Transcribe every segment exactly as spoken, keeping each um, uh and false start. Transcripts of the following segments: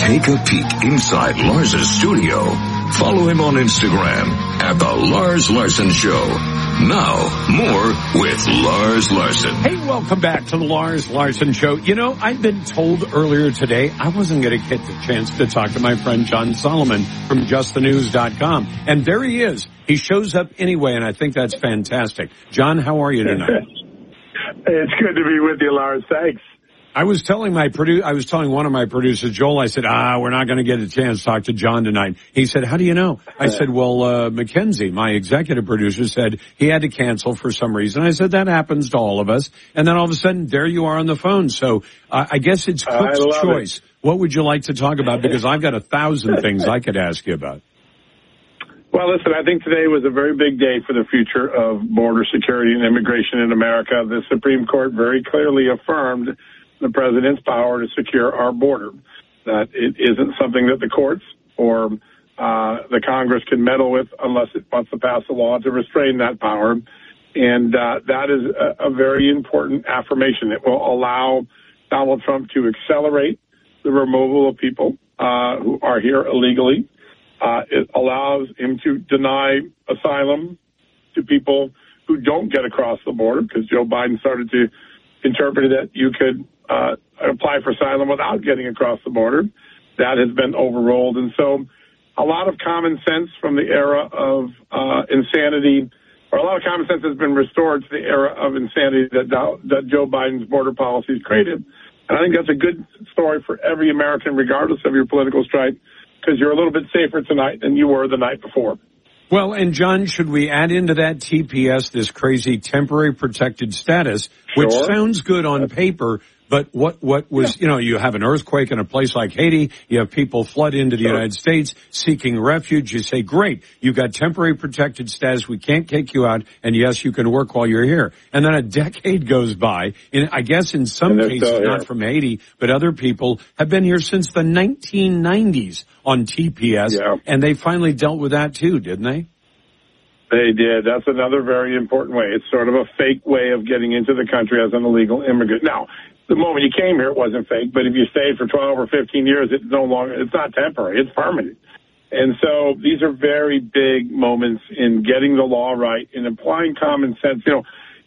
take a peek inside Lars's studio. Follow him on Instagram at The Lars Larson Show. Now, more with Lars Larson. Hey, welcome back to the Lars Larson Show. You know, I've been told earlier today I wasn't going to get the chance to talk to my friend John Solomon from just the news dot com. And there he is. He shows up anyway, and I think that's fantastic. John, how are you tonight? It's good to be with you, Lars. Thanks. I was telling my produ- I was telling one of my producers, Joel, I said, ah, we're not going to get a chance to talk to John tonight. He said, how do you know? I said, well, uh, Mackenzie, my executive producer, said he had to cancel for some reason. I said, that happens to all of us. And then all of a sudden, there you are on the phone. So uh, I guess it's Cook's choice. It. What would you like to talk about? Because I've got a thousand things I could ask you about. Well, listen, I think today was a very big day for the future of border security and immigration in America. The Supreme Court very clearly affirmed the president's power to secure our border, that it isn't something that the courts or uh, the Congress can meddle with unless it wants to pass a law to restrain that power. And uh, that is a, a very important affirmation. It will allow Donald Trump to accelerate the removal of people uh, who are here illegally. Uh, it allows him to deny asylum to people who don't get across the border, because Joe Biden started to interpret that you could uh, apply for asylum without getting across the border. That has been overruled. And so a lot of common sense from the era of uh, insanity, or a lot of common sense has been restored to the era of insanity that, that Joe Biden's border policies created. And I think that's a good story for every American, regardless of your political stripe, because you're a little bit safer tonight than you were the night before. Well, and John, should we add into that T P S, this crazy temporary protected status, which sure. sounds good on paper, but what, what was, yeah. you know, you have an earthquake in a place like Haiti, you have people flood into the sure. United States seeking refuge. You say, great, you got temporary protected status, we can't kick you out, and yes, you can work while you're here. And then a decade goes by, and I guess in some cases, not from Haiti, but other people have been here since the nineteen nineties on T P S, yeah. and they finally dealt with that too, didn't they? They did. That's another very important way. It's sort of a fake way of getting into the country as an illegal immigrant. Now, the moment you came here, it wasn't fake, but if you stayed for twelve or fifteen years, it's no longer, it's not temporary, it's permanent. And so these are very big moments in getting the law right, in applying common sense. You know,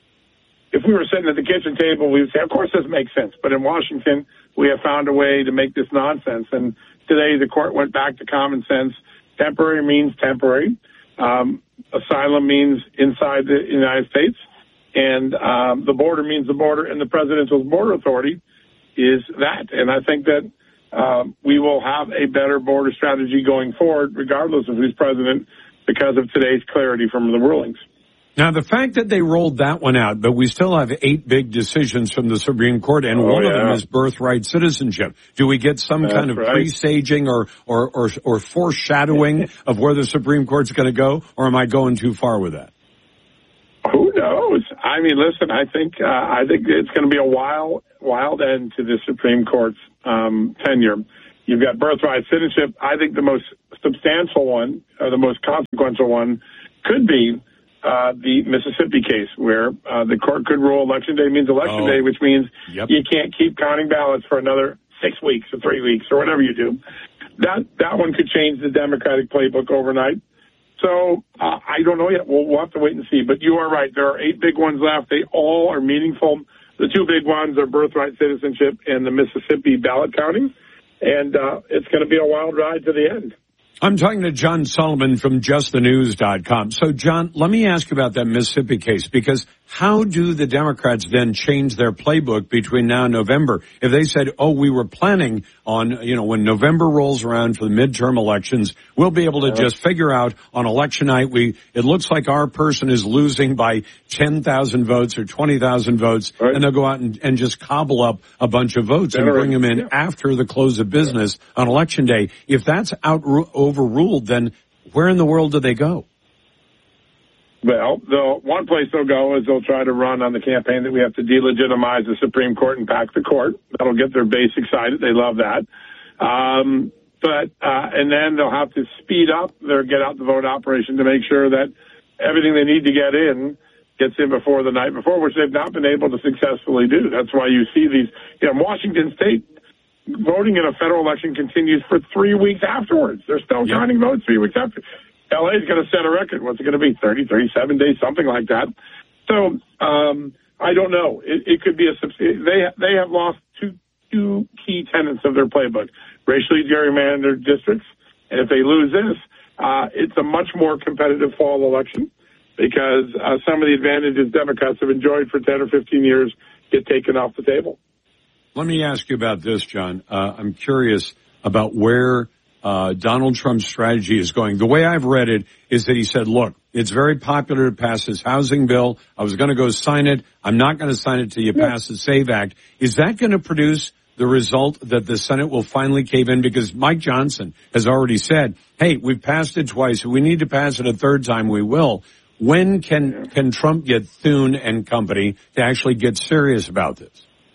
if we were sitting at the kitchen table, we would say, of course this makes sense. But in Washington, we have found a way to make this nonsense. And today the court went back to common sense. Temporary means temporary. Um, asylum means inside the United States. And um, the border means the border, and the Presidential Border Authority is that. And I think that um, we will have a better border strategy going forward, regardless of who's president, because of today's clarity from the rulings. Now, the fact that they rolled that one out, but we still have eight big decisions from the Supreme Court, and oh, one yeah. of them is birthright citizenship. Do we get some That's kind of right. presaging or, or, or, or foreshadowing of where the Supreme Court's going to go, or am I going too far with that? Who knows? I mean, listen, I think uh, I think it's going to be a wild, wild end to the Supreme Court's um, tenure. You've got birthright citizenship. I think the most substantial one, or the most consequential one, could be uh, the Mississippi case, where uh, the court could rule election day means election oh. day, which means yep. you can't keep counting ballots for another six weeks or three weeks or whatever you do. That that one could change the Democratic playbook overnight. So uh, I don't know yet. We'll, we'll have to wait and see. But you are right. There are eight big ones left. They all are meaningful. The two big ones are birthright citizenship and the Mississippi ballot counting. And uh, it's going to be a wild ride to the end. I'm talking to John Solomon from just the news dot com. So, John, let me ask you about that Mississippi case, because how do the Democrats then change their playbook between now and November? If they said, oh, we were planning on, you know, when November rolls around for the midterm elections, we'll be able to just figure out on election night, we it looks like our person is losing by ten thousand votes or twenty thousand votes, right. and they'll go out and, and just cobble up a bunch of votes and bring them in yeah. after the close of business yeah. on election day. If that's out overruled, then where in the world do they go? Well, the one place they'll go is they'll try to run on the campaign that we have to delegitimize the Supreme Court and pack the court. That'll get their base excited. They love that. Um, but, uh, and then they'll have to speed up their get out the vote operation to make sure that everything they need to get in gets in before the night before, which they've not been able to successfully do. That's why you see these, you know, Washington State voting in a federal election continues for three weeks afterwards. They're still yep. counting votes three weeks after. L A is going to set a record. What's it going to be? thirty, thirty-seven days, something like that. So um, I don't know. It, it could be a they they have lost two two key tenets of their playbook: racially gerrymandered districts, and if they lose this, uh, it's a much more competitive fall election because uh, some of the advantages Democrats have enjoyed for ten or fifteen years get taken off the table. Let me ask you about this, John. Uh, I'm curious about where uh, Donald Trump's strategy is going. The way I've read it is that he said, look, it's very popular to pass this housing bill. I was going to go sign it. I'm not going to sign it till you yeah. pass the SAVE Act. Is that going to produce the result that the Senate will finally cave in? Because Mike Johnson has already said, hey, we've passed it twice. If we need to pass it a third time, we will. When can, can Trump get Thune and company to actually get serious about this?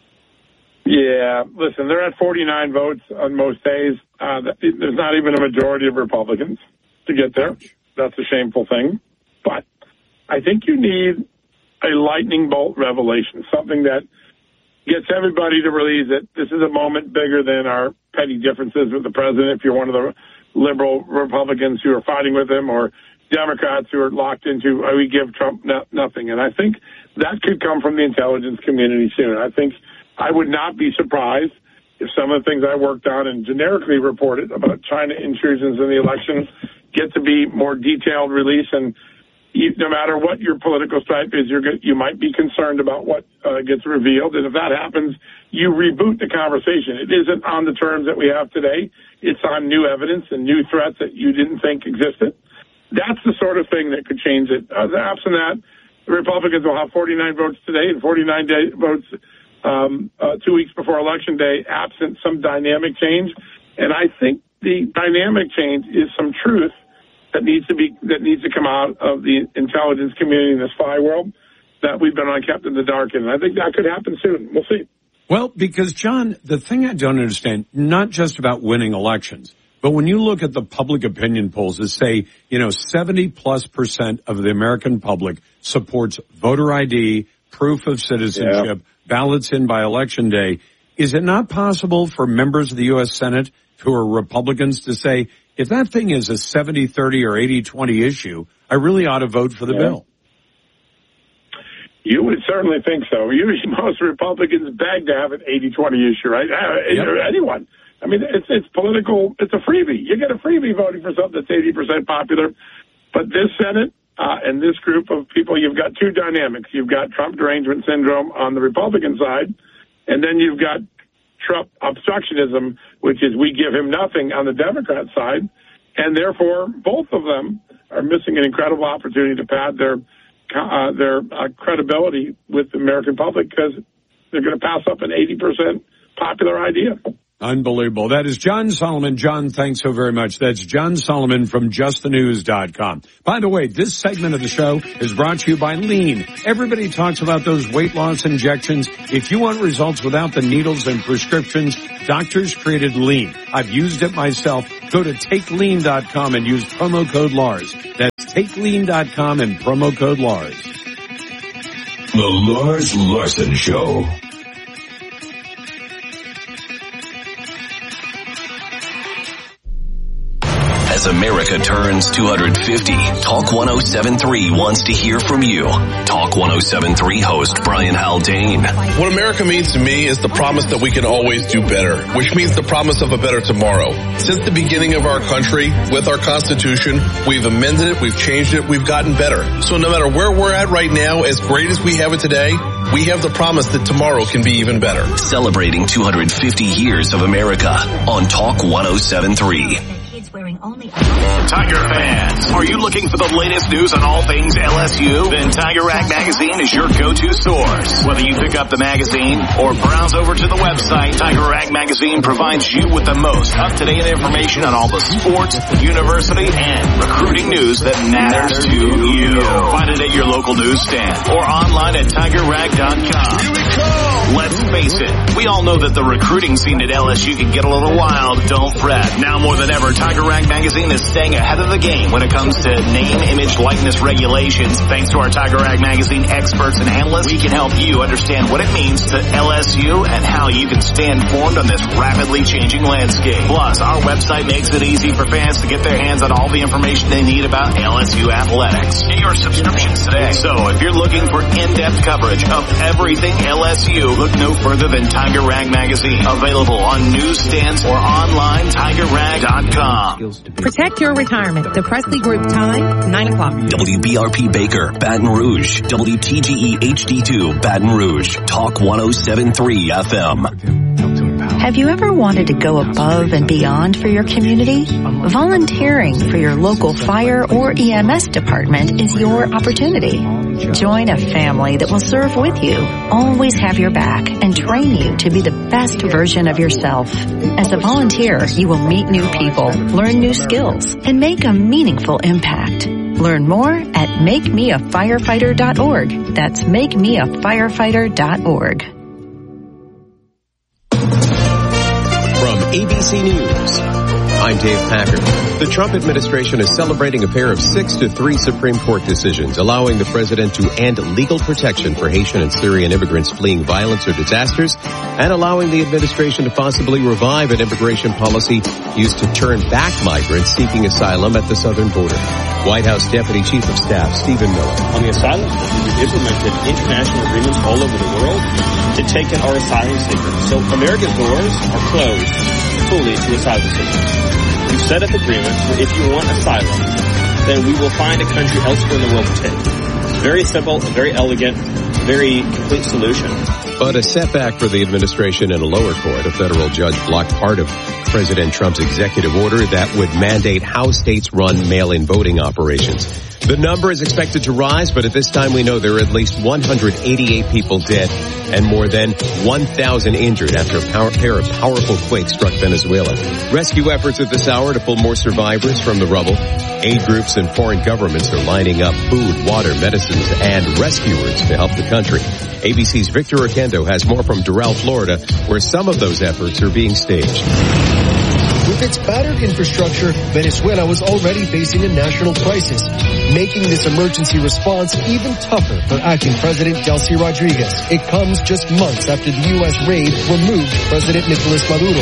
Yeah, listen, they're at forty-nine votes on most days. Uh, there's not even a majority of Republicans to get there. That's a shameful thing. But I think you need a lightning bolt revelation, something that gets everybody to realize that this is a moment bigger than our petty differences with the president. If you're one of the liberal Republicans who are fighting with him, or Democrats who are locked into, oh, we give Trump no, nothing. And I think that could come from the intelligence community soon. I think I would not be surprised if some of the things I worked on and generically reported about China intrusions in the election get to be more detailed release. And you, no matter what your political stripe is, you're good, you might be concerned about what uh, gets revealed. And if that happens, you reboot the conversation. It isn't on the terms that we have today. It's on new evidence and new threats that you didn't think existed. That's the sort of thing that could change it. Uh, absent that, the Republicans will have forty-nine votes today and forty-nine day votes um, uh, two weeks before Election Day, absent some dynamic change. And I think the dynamic change is some truth that needs to be that needs to come out of the intelligence community in the spy world that we've been on kept in the dark in. And I think that could happen soon. We'll see. Well, because, John, the thing I don't understand, not just about winning elections, but when you look at the public opinion polls that say, you know, seventy plus percent of the American public supports voter I D, proof of citizenship, yeah. ballots in by Election Day, is it not possible for members of the U S Senate who are Republicans to say, if that thing is a seventy thirty or eighty twenty issue, I really ought to vote for the yeah. bill? You would certainly think so. Usually most Republicans beg to have an eighty twenty issue, right? Yep. Anyone. I mean, it's it's political. It's a freebie. You get a freebie voting for something that's eighty percent popular. But this Senate uh, and this group of people, you've got two dynamics. You've got Trump derangement syndrome on the Republican side, and then you've got Trump obstructionism, which is we give him nothing on the Democrat side. And therefore, both of them are missing an incredible opportunity to pad their uh, their uh, credibility with the American public because they're going to pass up an eighty percent popular idea. Unbelievable. That is John Solomon. John, thanks so very much. That's John Solomon from just the news dot com. By the way, this segment of the show is brought to you by Lean. Everybody talks about those weight loss injections. If you want results without the needles and prescriptions, doctors created Lean. I've used it myself. Go to take lean dot com and use promo code Lars. That's take lean dot com and promo code Lars. The Lars Larson Show. As America turns two hundred fifty, Talk one oh seven point three wants to hear from you. Talk one oh seven point three host Brian Haldane. What America means to me is the promise that we can always do better, which means the promise of a better tomorrow. Since the beginning of our country, with our Constitution, we've amended it, we've changed it, we've gotten better. So no matter where we're at right now, as great as we have it today, we have the promise that tomorrow can be even better. Celebrating two hundred fifty years of America on Talk one oh seven point three. Wearing only Tiger fans, are you looking for the latest news on all things L S U? Then Tiger Rag Magazine is your go-to source. Whether you pick up the magazine or browse over to the website, Tiger Rag Magazine provides you with the most up-to-date information on all the sports, university, and recruiting news that matters to you. Find it at your local newsstand or online at tiger rag dot com. Here we come! Let's face it, we all know that the recruiting scene at L S U can get a little wild. Don't fret. Now more than ever, Tiger Rag Magazine is staying ahead of the game when it comes to name, image, likeness regulations. Thanks to our Tiger Rag Magazine experts and analysts, we can help you understand what it means to L S U and how you can stay informed on this rapidly changing landscape. Plus, our website makes it easy for fans to get their hands on all the information they need about L S U athletics. Get your subscriptions today. So if you're looking for in-depth coverage of everything L S U, look no further than Tiger Rag Magazine. Available on newsstands or online, tiger rag dot com. Protect your retirement. The Presley Group time, nine o'clock. W B R P Baker, Baton Rouge. W T G E H D two, Baton Rouge. Talk one oh seven point three F M. Have you ever wanted to go above and beyond for your community? Volunteering for your local fire or E M S department is your opportunity. Join a family that will serve with you, always have your back, and train you to be the best version of yourself. As a volunteer, you will meet new people, learn new skills, and make a meaningful impact. Learn more at make me a firefighter dot org. That's make me a firefighter dot org. From A B C News, I'm Dave Packard. The Trump administration is celebrating a pair of six to three Supreme Court decisions, allowing the president to end legal protection for Haitian and Syrian immigrants fleeing violence or disasters, and allowing the administration to possibly revive an immigration policy used to turn back migrants seeking asylum at the southern border. White House Deputy Chief of Staff Stephen Miller. On the asylum front, we've implemented international agreements all over the world to take in our asylum seekers. So America's doors are closed fully to asylum seekers. We've set up agreements where if you want asylum, then we will find a country elsewhere in the world to take. It's very simple, a very elegant, very complete solution. But a setback for the administration in a lower court. A federal judge blocked part of President Trump's executive order that would mandate how states run mail-in voting operations. The number is expected to rise, but at this time we know there are at least one hundred eighty-eight people dead and more than one thousand injured after a power, pair of powerful quakes struck Venezuela. Rescue efforts at this hour to pull more survivors from the rubble. Aid groups and foreign governments are lining up food, water, medicines, and rescuers to help the country. A B C's Victor Oquendo has more from Doral, Florida, where some of those efforts are being staged. With its battered infrastructure, Venezuela was already facing a national crisis, making this emergency response even tougher for acting President Delcy Rodriguez. It comes just months after the U S raid removed President Nicolas Maduro.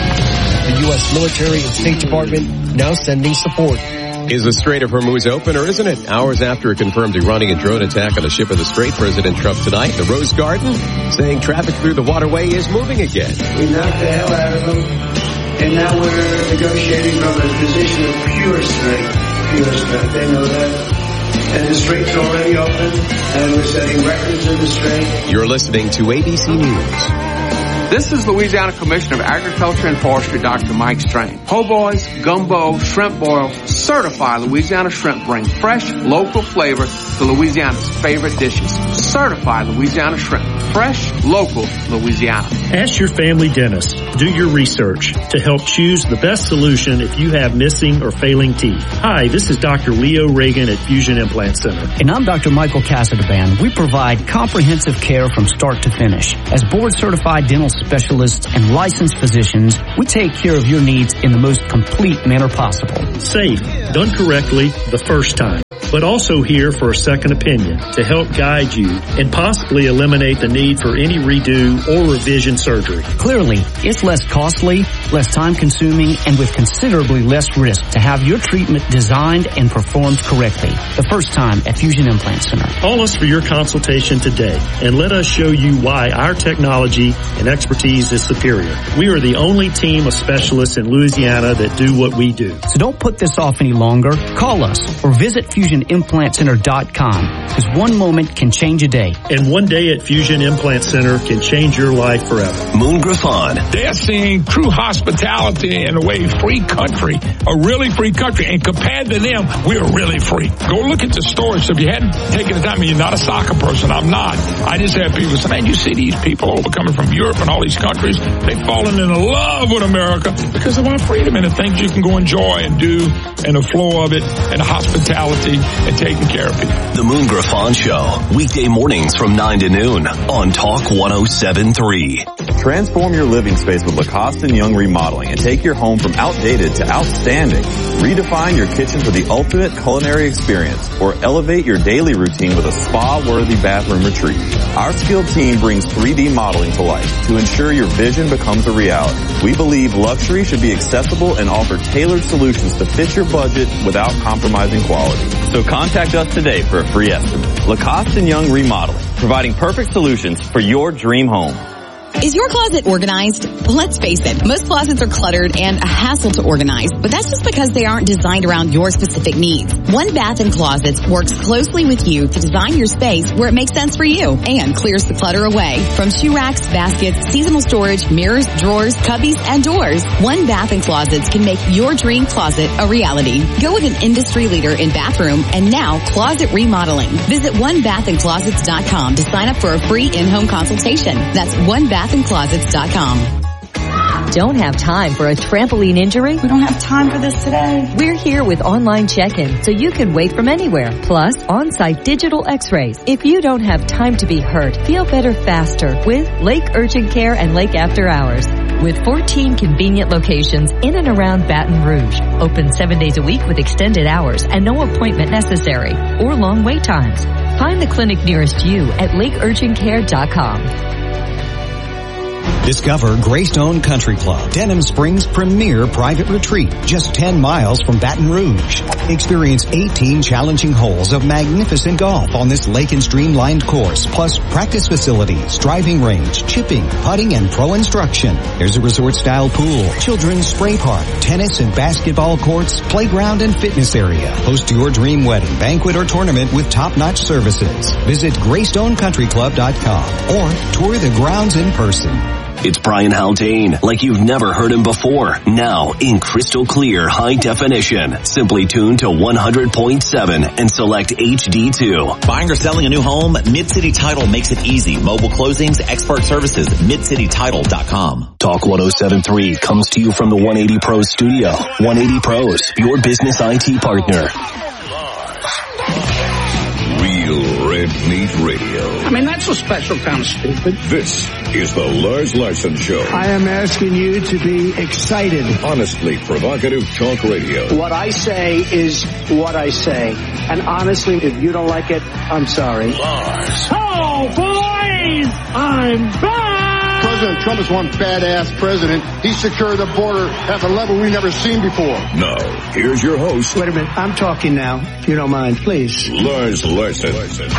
The U S military and State Department now sending support. Is the Strait of Hormuz open or isn't it? Hours after a confirmed Iranian drone attack on a ship in the Strait, President Trump tonight in the Rose Garden saying traffic through the waterway is moving again. We knocked the hell out of them, and now we're negotiating from a position of pure strength. Pure strength. They know that. And the Strait's already open, and we're setting records in the Strait. You're listening to A B C News. This is Louisiana Commissioner of Agriculture and Forestry, Doctor Mike Strain. Po' boys, gumbo, shrimp boil, certified Louisiana shrimp bring fresh, local flavor to Louisiana's favorite dishes. Certified Louisiana shrimp. Fresh, local, Louisiana. Ask your family dentist. Do your research to help choose the best solution if you have missing or failing teeth. Hi, this is Doctor Leo Reagan at Fusion Implant Center. And I'm Doctor Michael Casadaband. We provide comprehensive care from start to finish. As board-certified dental specialists and licensed physicians, we take care of your needs in the most complete manner possible. Safe, done correctly the first time, but also here for a second opinion to help guide you and possibly eliminate the need for any redo or revision surgery. Clearly, it's less costly, less time-consuming, and with considerably less risk to have your treatment designed and performed correctly the first time at Fusion Implant Center. Call us for your consultation today and let us show you why our technology and expertise is superior. We are the only team of specialists in Louisiana that do what we do. So don't put this off any longer. Call us or visit fusion implant center dot com, because one moment can change a day. And one day at Fusion Implant Center can change your life forever. Moon Griffon. They're seeing true hospitality in a way, free country, a really free country. And compared to them, we're really free. Go look at the stores. So if you hadn't taken the time, I mean, you're not a soccer person. I'm not. I just have people say, man, you see these people over coming from Europe and all these countries. They've fallen in love with America because of our freedom and the things you can go enjoy and do and afford. flow of it and the hospitality and taking care of people. The Moon Griffon Show, weekday mornings from nine to noon on Talk one oh seven point three. Transform your living space with Lacoste and Young Remodeling and take your home from outdated to outstanding. Redefine your kitchen for the ultimate culinary experience or elevate your daily routine with a spa-worthy bathroom retreat. Our skilled team brings three D modeling to life to ensure your vision becomes a reality. We believe luxury should be accessible and offer tailored solutions to fit your budget without compromising quality. So contact us today for a free estimate. Lacoste and Young Remodeling, providing perfect solutions for your dream home. Is your closet organized? Let's face it, most closets are cluttered and a hassle to organize, but that's just because they aren't designed around your specific needs. One Bath and Closets works closely with you to design your space where it makes sense for you and clears the clutter away. From shoe racks, baskets, seasonal storage, mirrors, drawers, cubbies, and doors, One Bath and Closets can make your dream closet a reality. Go with an industry leader in bathroom and now closet remodeling. Visit one bath and closets dot com to sign up for a free in-home consultation. That's one bath and closets dot com. Don't have time for a trampoline injury? We don't have time for this today. We're here with online check-in, so you can wait from anywhere. Plus, on-site digital x-rays. If you don't have time to be hurt, feel better faster with Lake Urgent Care and Lake After Hours. With fourteen convenient locations in and around Baton Rouge. Open seven days a week with extended hours and no appointment necessary or long wait times. Find the clinic nearest you at lake urgent care dot com. Discover Greystone Country Club, Denham Springs' premier private retreat, just ten miles from Baton Rouge. Experience eighteen challenging holes of magnificent golf on this lake and streamlined course, plus practice facilities, driving range, chipping, putting, and pro instruction. There's a resort-style pool, children's spray park, tennis and basketball courts, playground and fitness area. Host your dream wedding, banquet, or tournament with top-notch services. Visit greystone country club dot com or tour the grounds in person. It's Brian Haldane, like you've never heard him before. Now in crystal clear high definition. Simply tune to one hundred point seven and select H D two. Buying or selling a new home? Mid-City Title makes it easy. Mobile closings, expert services, mid city title dot com. Talk one oh seven point three comes to you from the one eighty Pros studio. one eighty Pros, your business I T partner. Real Red Meat Radio. I mean, that's a special kind of stupid. This is the Lars Larson Show. I am asking you to be excited. Honestly provocative talk radio. What I say is what I say. And honestly, if you don't like it, I'm sorry. Lars. Oh, boys! I'm back! President Trump is one badass president. He secured the border at a level we've never seen before. Now, here's your host. Wait a minute. I'm talking now, if you don't mind, please. Lars Larson.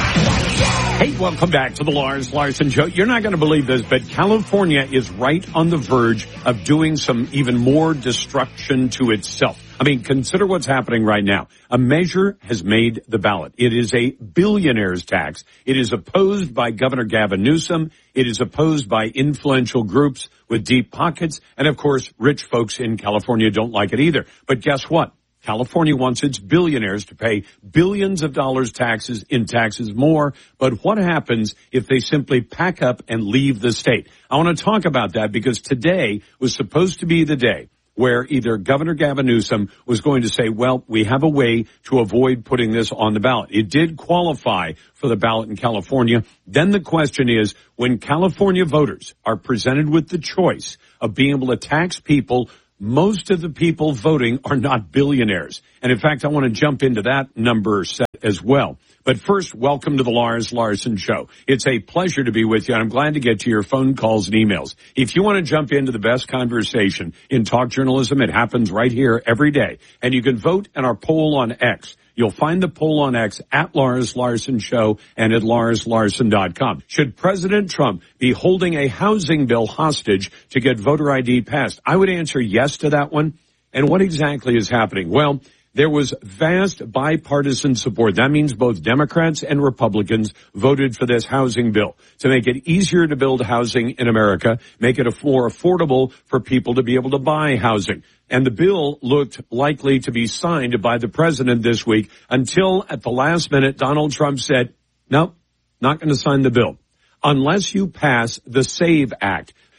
Hey, welcome back to the Lars Larson Show. You're not going to believe this, but California is right on the verge of doing some even more destruction to itself. I mean, consider what's happening right now. A measure has made the ballot. It is a billionaire's tax. It is opposed by Governor Gavin Newsom. It is opposed by influential groups with deep pockets. And, of course, rich folks in California don't like it either. But guess what? California wants its billionaires to pay billions of dollars taxes in taxes more. But what happens if they simply pack up and leave the state? I want to talk about that because today was supposed to be the day where either Governor Gavin Newsom was going to say, well, we have a way to avoid putting this on the ballot. It did qualify for the ballot in California. Then the question is, when California voters are presented with the choice of being able to tax people, most of the people voting are not billionaires. And in fact, I want to jump into that number set as well. But first, welcome to the Lars Larson Show. It's a pleasure to be with you, and I'm glad to get to your phone calls and emails. If you want to jump into the best conversation in talk journalism, it happens right here every day. And you can vote in our poll on X. You'll find the poll on X at Lars Larson Show and at lars larson dot com. Should President Trump be holding a housing bill hostage to get voter I D passed? I would answer yes to that one. And what exactly is happening? Well, there was vast bipartisan support. That means both Democrats and Republicans voted for this housing bill to make it easier to build housing in America, make it more affordable for people to be able to buy housing. And the bill looked likely to be signed by the president this week until at the last minute, Donald Trump said, nope, not going to sign the bill unless you pass the SAVE Act.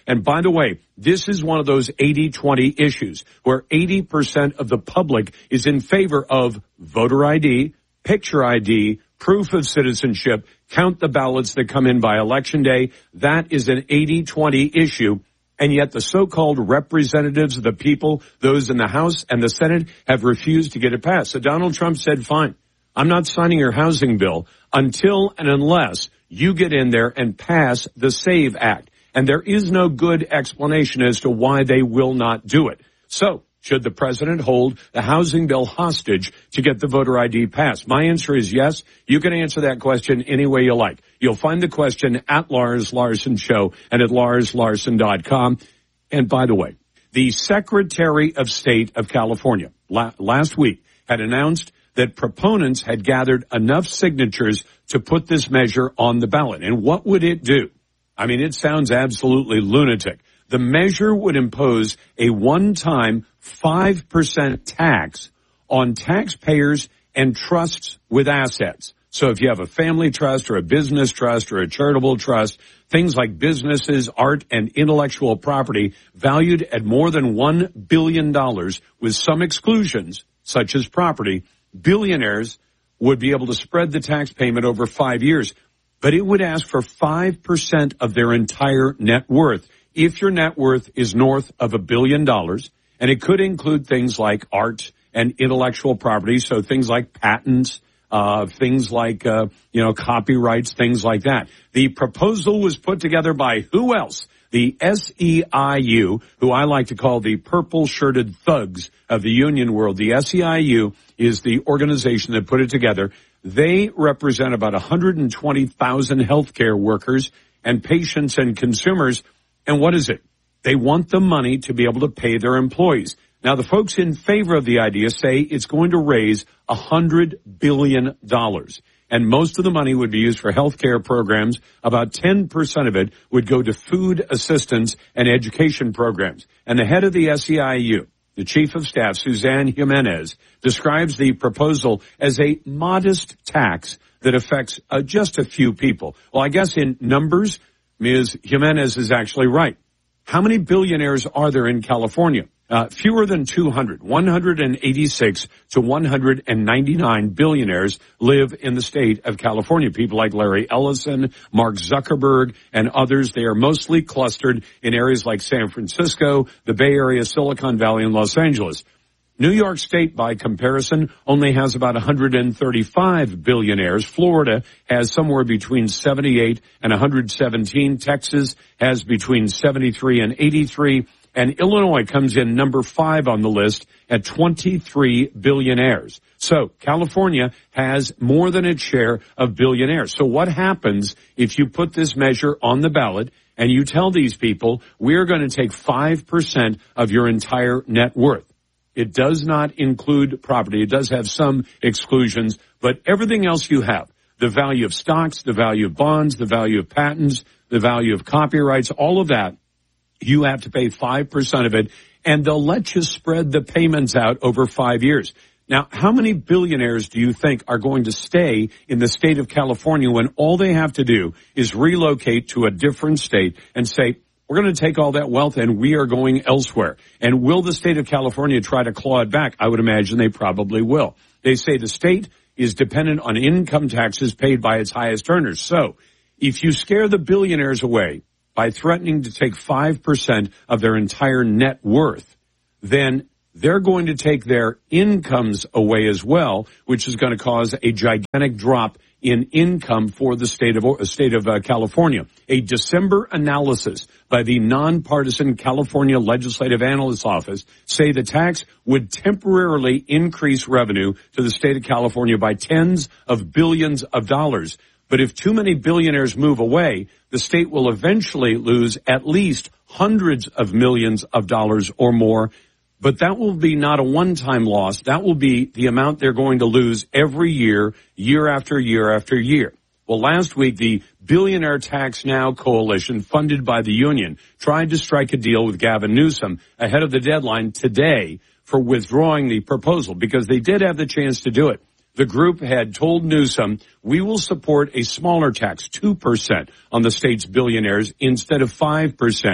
And by the way, this is one of those eighty twenty issues where eighty percent of the public is in favor of voter I D, picture I D, proof of citizenship, count the ballots that come in by election day. That is an eighty twenty issue. And yet the so-called representatives of the people, those in the House and the Senate, have refused to get it passed. So Donald Trump said, fine, I'm not signing your housing bill until and unless you get in there and pass the SAVE Act. And there is no good explanation as to why they will not do it. So should the president hold the housing bill hostage to get the voter I D passed? My answer is yes. You can answer that question any way you like. You'll find the question at Lars Larson Show and at lars larson dot com. And by the way, the Secretary of State of California la- last week had announced that proponents had gathered enough signatures to put this measure on the ballot. And what would it do? I mean, it sounds absolutely lunatic. The measure would impose a one-time five percent tax on taxpayers and trusts with assets. So if you have a family trust or a business trust or a charitable trust, things like businesses, art, and intellectual property valued at more than one billion dollars with some exclusions, such as property, billionaires would be able to spread the tax payment over five years. But it would ask for five percent of their entire net worth if your net worth is north of a billion dollars. And it could include things like art and intellectual property, so things like patents, uh, things like, uh, you know, copyrights, things like that. The proposal was put together by who else? The S E I U, who I like to call the purple-shirted thugs of the union world. The S E I U is the organization that put it together. They represent about one hundred twenty thousand healthcare workers and patients and consumers. And what is it? They want the money to be able to pay their employees. Now, the folks in favor of the idea say it's going to raise one hundred billion dollars. And most of the money would be used for health care programs. About ten percent of it would go to food assistance and education programs. And the head of the S E I U, the chief of staff, Suzanne Jimenez, describes the proposal as a modest tax that affects uh, just a few people. Well, I guess in numbers, Miz Jimenez is actually right. How many billionaires are there in California? Uh, fewer than two hundred. one hundred eighty-six to one hundred ninety-nine billionaires live in the state of California. People like Larry Ellison, Mark Zuckerberg, and others. They are mostly clustered in areas like San Francisco, the Bay Area, Silicon Valley, and Los Angeles. New York State, by comparison, only has about one hundred thirty-five billionaires. Florida has somewhere between seventy-eight and one hundred seventeen. Texas has between seventy-three and eighty-three. And Illinois comes in number five on the list at twenty-three billionaires. So California has more than its share of billionaires. So what happens if you put this measure on the ballot and you tell these people, we're going to take five percent of your entire net worth? It does not include property. It does have some exclusions, but everything else you have, the value of stocks, the value of bonds, the value of patents, the value of copyrights, all of that, you have to pay five percent of it, and they'll let you spread the payments out over five years. Now, how many billionaires do you think are going to stay in the state of California when all they have to do is relocate to a different state and say, we're going to take all that wealth and we are going elsewhere? And will the state of California try to claw it back? I would imagine they probably will. They say the state is dependent on income taxes paid by its highest earners. So if you scare the billionaires away by threatening to take five percent of their entire net worth, then they're going to take their incomes away as well, which is going to cause a gigantic drop in income for the state of uh, state of uh, California. A December analysis by the nonpartisan California Legislative Analyst Office say the tax would temporarily increase revenue to the state of California by tens of billions of dollars. But if too many billionaires move away, the state will eventually lose at least hundreds of millions of dollars or more. But that will be not a one-time loss. That will be the amount they're going to lose every year, year after year after year. Well, last week, the Billionaire Tax Now coalition, funded by the union, tried to strike a deal with Gavin Newsom ahead of the deadline today for withdrawing the proposal, because they did have the chance to do it. The group had told Newsom, we will support a smaller tax, two percent, on the state's billionaires instead of five percent,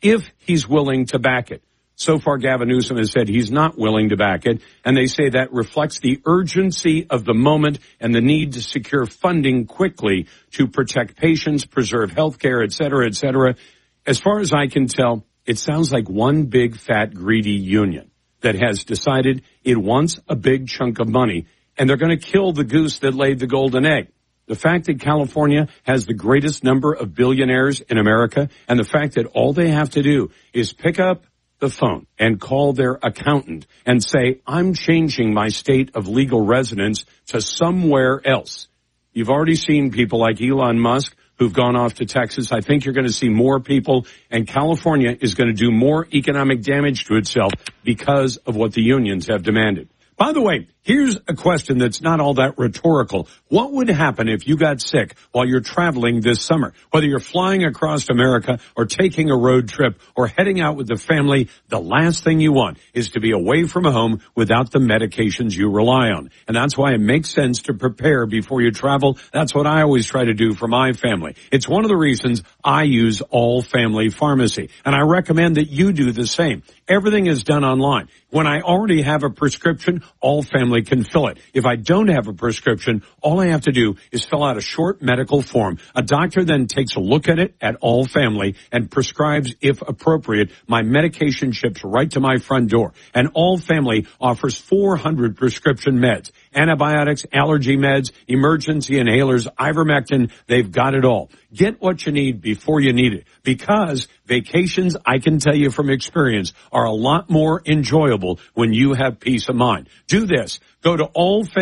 if he's willing to back it. So far, Gavin Newsom has said he's not willing to back it, and they say that reflects the urgency of the moment and the need to secure funding quickly to protect patients, preserve health care, et cetera, et cetera. As far as I can tell, it sounds like one big, fat, greedy union that has decided it wants a big chunk of money, and they're going to kill the goose that laid the golden egg. The fact that California has the greatest number of billionaires in America, and the fact that all they have to do is pick up the phone and call their accountant and say, I'm changing my state of legal residence to somewhere else. You've already seen people like Elon Musk who've gone off to Texas. I think you're going to see more people, and California is going to do more economic damage to itself because of what the unions have demanded. By the way, here's a question that's not all that rhetorical. What would happen if you got sick while you're traveling this summer? Whether you're flying across America or taking a road trip or heading out with the family, the last thing you want is to be away from home without the medications you rely on. And that's why it makes sense to prepare before you travel. That's what I always try to do for my family. It's one of the reasons I use All Family Pharmacy, and I recommend that you do the same. Everything is done online. When I already have a prescription, All Family can fill it. If I don't have a prescription, all I have to do is fill out a short medical form. A doctor then takes a look at it at All Family and prescribes, if appropriate, my medication ships right to my front door. And All Family offers four hundred prescription meds, antibiotics, allergy meds, emergency inhalers, ivermectin. They've got it all. Get what you need before you need it, because vacations, I can tell you from experience, are a lot more enjoyable when you have peace of mind. Do this. Go to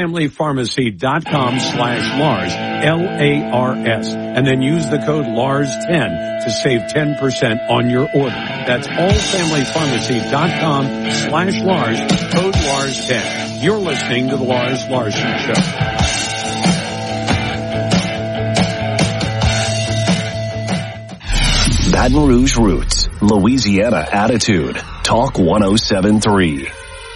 allfamilypharmacy.com slash Lars, L A R S, and then use the code Lars ten to save ten percent on your order. That's allfamilypharmacy.com slash Lars, code Lars ten. You're listening to the Lars Larson Show. Baton Rouge Roots, Louisiana Attitude, Talk one oh seven point three.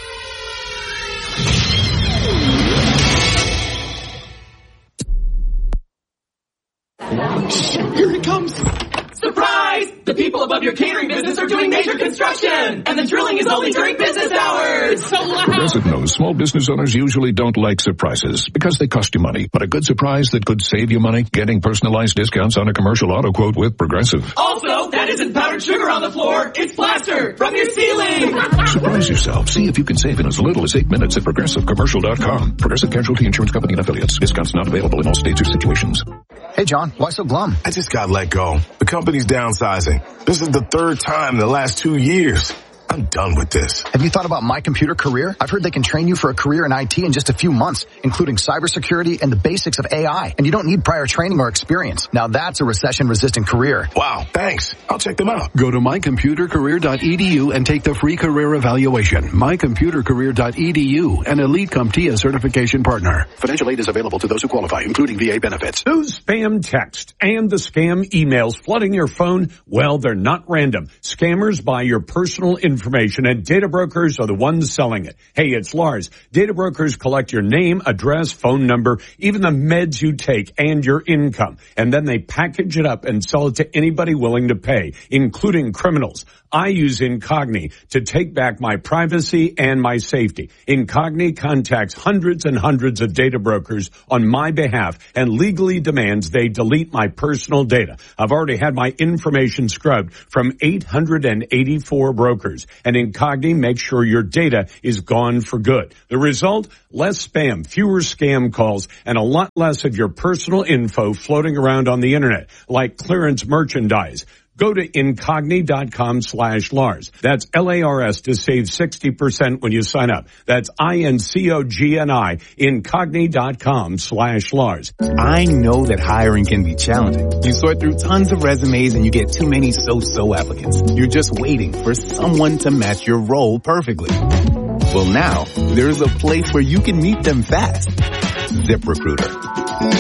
Here it comes! Surprise! The people above your catering business are doing major construction! And the drilling is only during business hours! So loud! Progressive knows small business owners usually don't like surprises because they cost you money. But a good surprise that could save you money? Getting personalized discounts on a commercial auto quote with Progressive. Also, that isn't powdered sugar on the floor. It's plaster from your ceiling! Surprise yourself. See if you can save in as little as eight minutes at Progressive Commercial dot com. Progressive Casualty Insurance Company and Affiliates. Discounts not available in all states or situations. Hey, John, why so glum? I just got let go. The company's downsizing. This is the third time in the last two years. I'm done with this. Have you thought about My Computer Career? I've heard they can train you for a career in I T in just a few months, including cybersecurity and the basics of A I. And you don't need prior training or experience. Now that's a recession-resistant career. Wow, thanks. I'll check them out. Go to my computer career dot e d u and take the free career evaluation. my computer career dot e d u, an Elite CompTIA certification partner. Financial aid is available to those who qualify, including V A benefits. Those spam texts and the scam emails flooding your phone, well, they're not random. Scammers buy your personal information. Information, and data brokers are the ones selling it. Hey, it's Lars. Data brokers collect your name, address, phone number, even the meds you take, and your income. And then they package it up and sell it to anybody willing to pay, including criminals. I use Incogni to take back my privacy and my safety. Incogni contacts hundreds and hundreds of data brokers on my behalf and legally demands they delete my personal data. I've already had my information scrubbed from eight hundred eighty-four brokers, and Incogni makes sure your data is gone for good. The result? Less spam, fewer scam calls, and a lot less of your personal info floating around on the internet, like clearance merchandise. Go to Incogni.com slash Lars. That's L A R S to save sixty percent when you sign up. That's I N C O G N I, Incogni.com slash Lars. I know that hiring can be challenging. You sort through tons of resumes and you get too many so-so applicants. You're just waiting for someone to match your role perfectly. Well, now, there's a place where you can meet them fast. ZipRecruiter.